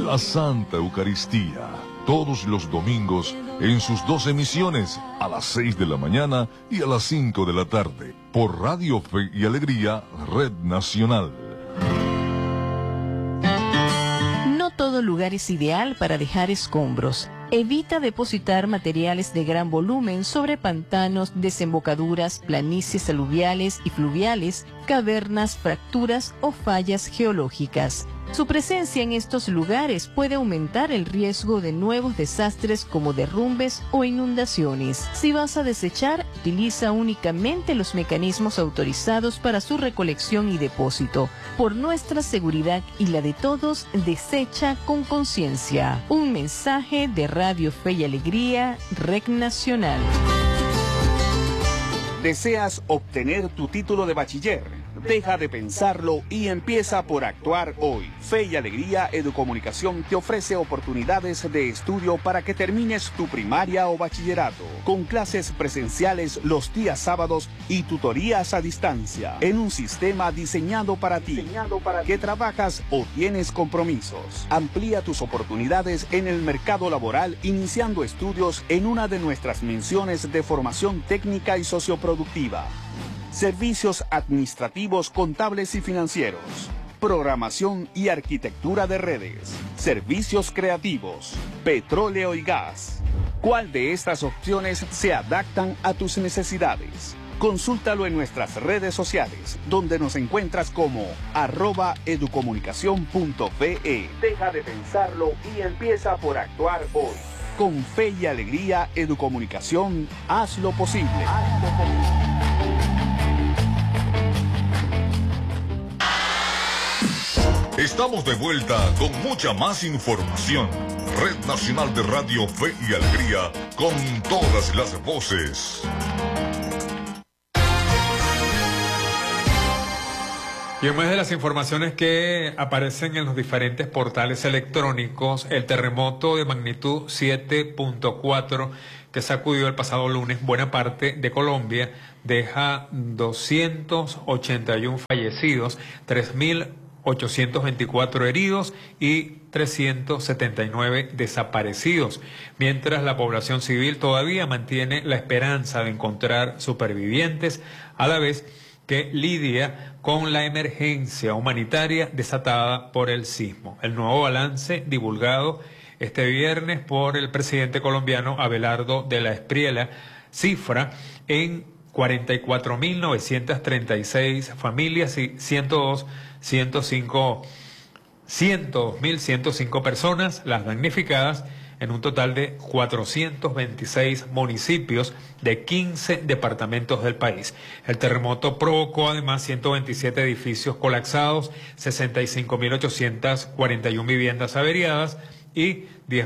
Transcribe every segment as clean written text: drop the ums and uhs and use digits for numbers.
la Santa Eucaristía, todos los domingos en sus 2 emisiones, a las 6 de la mañana y a las 5 de la tarde, por Radio Fe y Alegría, Red Nacional. No todo lugar es ideal para dejar escombros. Evita depositar materiales de gran volumen sobre pantanos, desembocaduras, planicies aluviales y fluviales, cavernas, fracturas o fallas geológicas. Su presencia en estos lugares puede aumentar el riesgo de nuevos desastres como derrumbes o inundaciones. Si vas a desechar, utiliza únicamente los mecanismos autorizados para su recolección y depósito. Por nuestra seguridad y la de todos, desecha con conciencia. Un mensaje de Radio Fe y Alegría, Red Nacional. ¿Deseas obtener tu título de bachiller? Deja de pensarlo y empieza por actuar hoy. Fe y Alegría Educomunicación te ofrece oportunidades de estudio para que termines tu primaria o bachillerato, con clases presenciales los días sábados y tutorías a distancia, en un sistema diseñado para ti, que trabajas o tienes compromisos. Amplía tus oportunidades en el mercado laboral iniciando estudios en una de nuestras menciones de formación técnica y socioproductiva. Servicios administrativos, contables y financieros. Programación y arquitectura de redes. Servicios creativos. Petróleo y gas. ¿Cuál de estas opciones se adaptan a tus necesidades? Consúltalo en nuestras redes sociales, donde nos encuentras como @educomunicacion.fe. Deja de pensarlo y empieza por actuar hoy. Con Fe y Alegría Educomunicación, haz lo posible. Estamos de vuelta con mucha más información. Red Nacional de Radio Fe y Alegría, con todas las voces. Y en vez de las informaciones que aparecen en los diferentes portales electrónicos, el terremoto de magnitud 7.4 que sacudió el pasado lunes buena parte de Colombia deja 281 fallecidos, 3.824 heridos y 379 desaparecidos, mientras la población civil todavía mantiene la esperanza de encontrar supervivientes, a la vez que lidia con la emergencia humanitaria desatada por el sismo. El nuevo balance divulgado este viernes por el presidente colombiano Abelardo de la Espriella cifra en 44.936 familias y 102.105 personas las damnificadas, en un total de 426 municipios de 15 departamentos del país. El terremoto provocó además 127 edificios colapsados, 65.841 viviendas averiadas y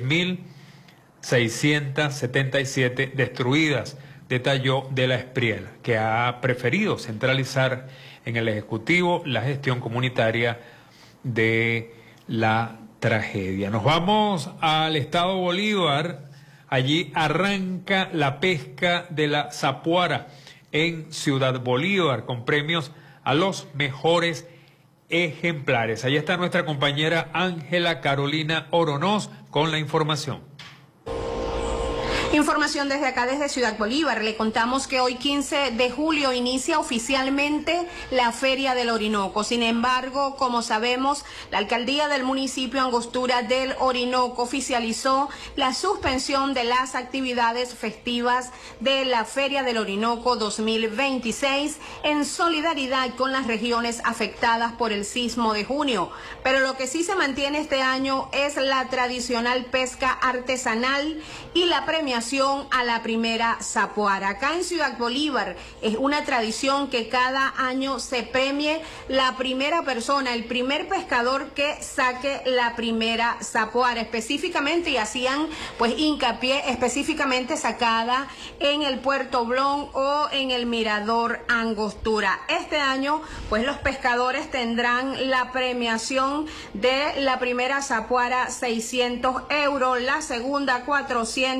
10.677 destruidas, detalló de la Espriella, que ha preferido centralizar en el Ejecutivo la gestión comunitaria de la tragedia. Nos vamos al estado Bolívar. Allí arranca la pesca de la zapuara en Ciudad Bolívar con premios a los mejores ejemplares. Allí está nuestra compañera Ángela Carolina Oronoz con la información. Información desde acá, desde Ciudad Bolívar. Le contamos que hoy 15 de julio inicia oficialmente la Feria del Orinoco. Sin embargo, como sabemos, la alcaldía del municipio Angostura del Orinoco oficializó la suspensión de las actividades festivas de la Feria del Orinoco 2026 en solidaridad con las regiones afectadas por el sismo de junio. Pero lo que sí se mantiene este año es la tradicional pesca artesanal y la premiación a la primera zapuara. Acá en Ciudad Bolívar es una tradición que cada año se premie la primera persona, el primer pescador que saque la primera zapuara específicamente, y hacían pues hincapié específicamente sacada en el Puerto Blon o en el Mirador Angostura. Este año pues los pescadores tendrán la premiación de la primera zapuara 600 euros, la segunda 400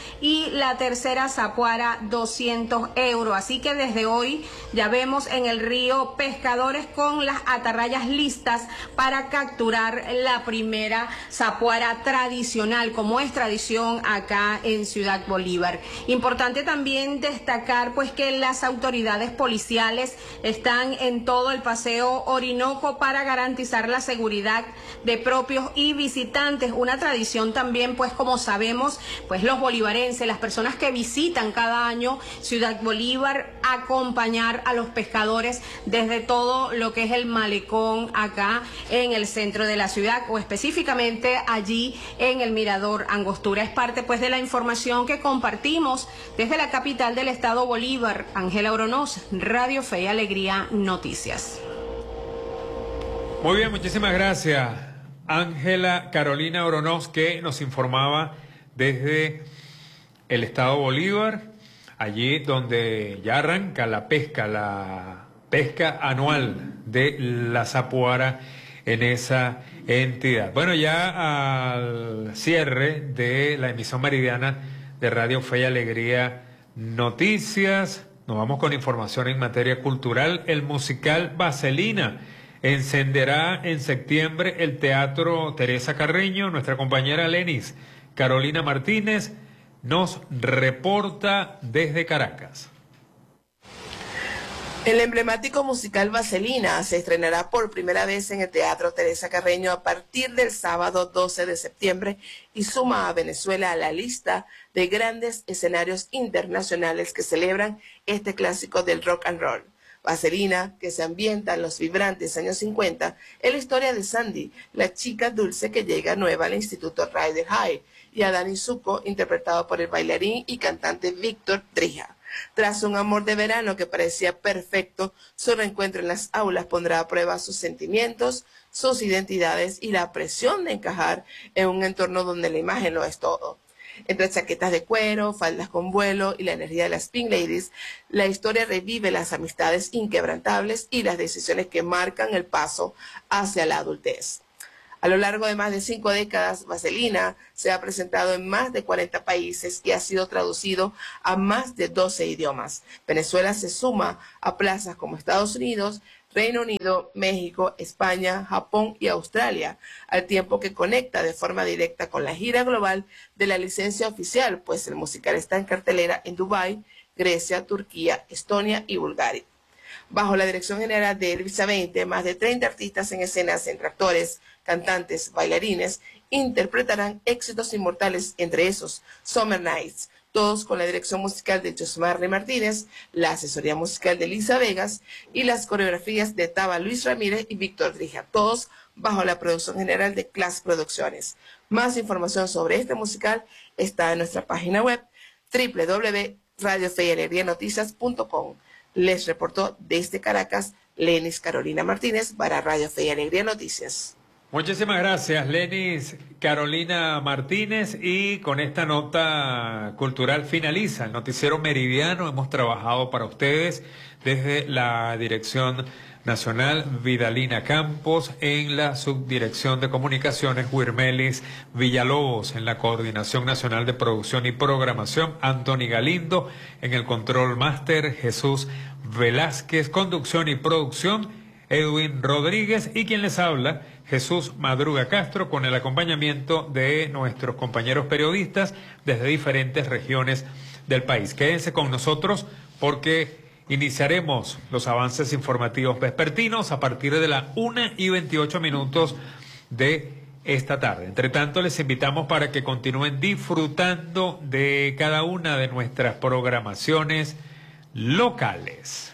y la tercera zapuara 200 euros. Así que desde hoy ya vemos en el río pescadores con las atarrayas listas para capturar la primera zapuara tradicional, como es tradición acá en Ciudad Bolívar. Importante también destacar pues que las autoridades policiales están en todo el paseo Orinoco para garantizar la seguridad de propios y visitantes. Una tradición también, pues como sabemos, pues los bolivarenses, las personas que visitan cada año Ciudad Bolívar, acompañar a los pescadores desde todo lo que es el malecón acá en el centro de la ciudad, o específicamente allí en el Mirador Angostura. Es parte pues de la información que compartimos desde la capital del estado Bolívar. Ángela Oronoz, Radio Fe y Alegría Noticias. Muy bien, muchísimas gracias, Ángela Carolina Oronoz, que nos informaba desde el estado Bolívar, allí donde ya arranca la pesca anual de la zapuara en esa entidad. Bueno, ya al cierre de la emisión meridiana de Radio Fe y Alegría Noticias, nos vamos con información en materia cultural. El musical Vaselina encenderá en septiembre el Teatro Teresa Carreño. Nuestra compañera Lenis Carolina Martínez nos reporta desde Caracas. El emblemático musical Vaselina se estrenará por primera vez en el Teatro Teresa Carreño a partir del sábado 12 de septiembre y suma a Venezuela a la lista de grandes escenarios internacionales que celebran este clásico del rock and roll. Vaselina, que se ambienta en los vibrantes años 50, es la historia de Sandy, la chica dulce que llega nueva al Instituto Ryder High, y a Dani Zuko, interpretado por el bailarín y cantante Víctor Trija. Tras un amor de verano que parecía perfecto, su reencuentro en las aulas pondrá a prueba sus sentimientos, sus identidades y la presión de encajar en un entorno donde la imagen lo es todo. Entre chaquetas de cuero, faldas con vuelo y la energía de las Pink Ladies, la historia revive las amistades inquebrantables y las decisiones que marcan el paso hacia la adultez. A lo largo de más de 5 décadas, Vaselina se ha presentado en más de 40 países y ha sido traducido a más de 12 idiomas. Venezuela se suma a plazas como Estados Unidos, Reino Unido, México, España, Japón y Australia, al tiempo que conecta de forma directa con la gira global de la licencia oficial, pues el musical está en cartelera en Dubái, Grecia, Turquía, Estonia y Bulgaria. Bajo la dirección general de Elvisa 20, más de 30 artistas en escenas, entre actores, cantantes, bailarines, interpretarán éxitos inmortales, entre esos Summer Nights, todos con la dirección musical de Josmarly Martínez, la asesoría musical de Lisa Vegas y las coreografías de Taba Luis Ramírez y Víctor Trija, todos bajo la producción general de Class Producciones. Más información sobre este musical está en nuestra página web www.radiofeyalegrianoticias.com. Les reportó desde Caracas Lenis Carolina Martínez para Radio Fe y Alegría Noticias. Muchísimas gracias, Lenis Carolina Martínez, y con esta nota cultural finaliza el noticiero meridiano. Hemos trabajado para ustedes desde la Dirección Nacional Vidalina Campos, en la Subdirección de Comunicaciones Wirmelis Villalobos, en la Coordinación Nacional de Producción y Programación Anthony Galindo, en el Control Máster Jesús Velázquez, conducción y producción Edwin Rodríguez, y quien les habla Jesús Madruga Castro, con el acompañamiento de nuestros compañeros periodistas desde diferentes regiones del país. Quédense con nosotros porque iniciaremos los avances informativos vespertinos a partir de las 1:28 de esta tarde. Entre tanto, les invitamos para que continúen disfrutando de cada una de nuestras programaciones locales.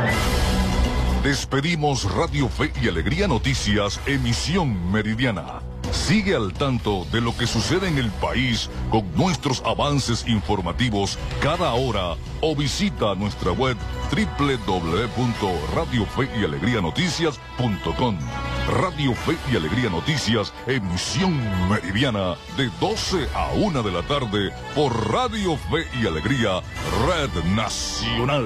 Despedimos Radio Fe y Alegría Noticias, emisión meridiana. Sigue al tanto de lo que sucede en el país con nuestros avances informativos cada hora o visita nuestra web www.radiofeyalegrianoticias.com. Radio Fe y Alegría Noticias, emisión meridiana de 12 a 1 de la tarde por Radio Fe y Alegría, Red Nacional.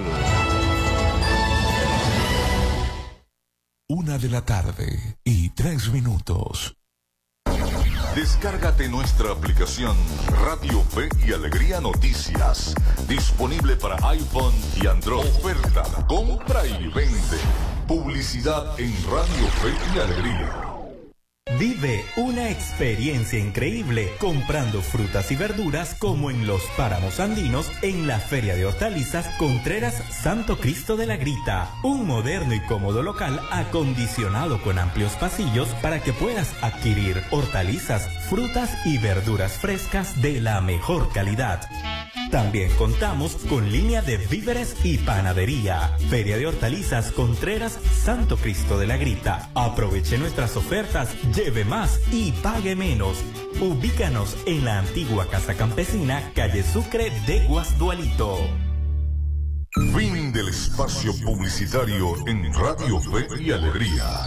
1:03 p.m. Descárgate nuestra aplicación Radio Fe y Alegría Noticias. Disponible para iPhone y Android. Oferta, compra y vende. Publicidad en Radio Fe y Alegría. Vive una experiencia increíble comprando frutas y verduras como en los páramos andinos en la Feria de Hortalizas Contreras Santo Cristo de la Grita. Un moderno y cómodo local acondicionado con amplios pasillos para que puedas adquirir hortalizas, frutas y verduras frescas de la mejor calidad. También contamos con línea de víveres y panadería. Feria de Hortalizas Contreras Santo Cristo de la Grita. Aproveche nuestras ofertas, lleve más y pague menos. Ubícanos en la antigua Casa Campesina, calle Sucre de Guasdualito. Fin del espacio publicitario en Radio Fe y Alegría.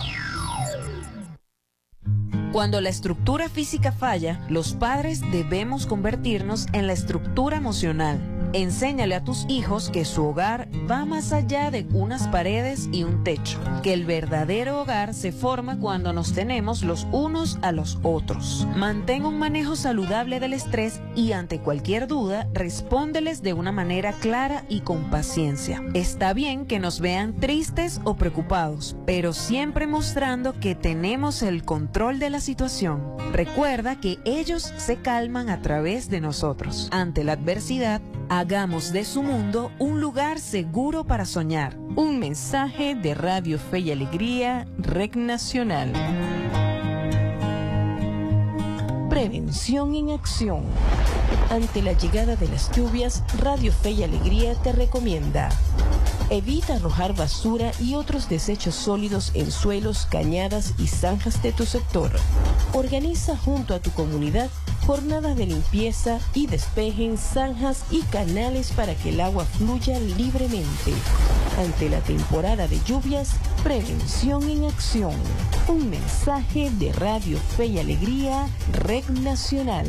Cuando la estructura física falla, los padres debemos convertirnos en la estructura emocional. Enséñale a tus hijos que su hogar va más allá de unas paredes y un techo, que el verdadero hogar se forma cuando nos tenemos los unos a los otros. Mantén un manejo saludable del estrés y ante cualquier duda, respóndeles de una manera clara y con paciencia. Está bien que nos vean tristes o preocupados, pero siempre mostrando que tenemos el control de la situación. Recuerda que ellos se calman a través de nosotros. Ante la adversidad, hagamos de su mundo un lugar seguro para soñar. Un mensaje de Radio Fe y Alegría, Red Nacional. Prevención en acción. Ante la llegada de las lluvias, Radio Fe y Alegría te recomienda: evita arrojar basura y otros desechos sólidos en suelos, cañadas y zanjas de tu sector. Organiza junto a tu comunidad jornadas de limpieza y despejen zanjas y canales para que el agua fluya libremente. Ante la temporada de lluvias, prevención en acción. Un mensaje de Radio Fe y Alegría, Red Nacional.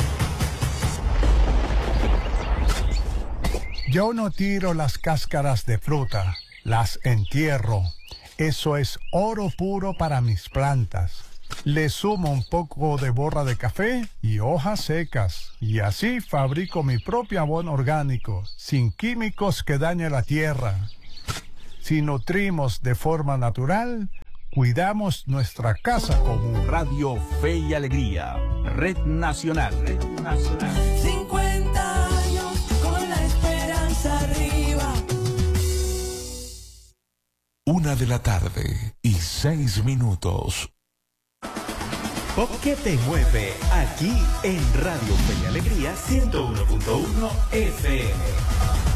Yo no tiro las cáscaras de fruta, las entierro. Eso es oro puro para mis plantas. Le sumo un poco de borra de café y hojas secas. Y así fabrico mi propio abono orgánico, sin químicos que dañen la tierra. Si nutrimos de forma natural, cuidamos nuestra casa común. Radio Fe y Alegría, Red Nacional. Red Nacional. 50 años con la esperanza arriba. 1:06 p.m. Pop que te mueve, aquí en Radio Fe y Alegría 101.1 FM.